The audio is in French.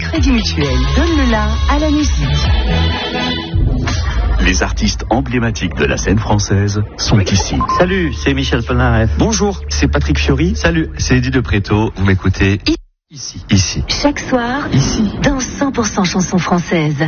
Crédit Mutuel donne le la à la musique. Les artistes emblématiques de la scène française sont ici. Salut, c'est Michel Polnareff. Bonjour, c'est Patrick Fiori. Salut, c'est Eddie de Préto. Vous m'écoutez Ici. Ici. Chaque soir, Ici. dans 100% chansons françaises.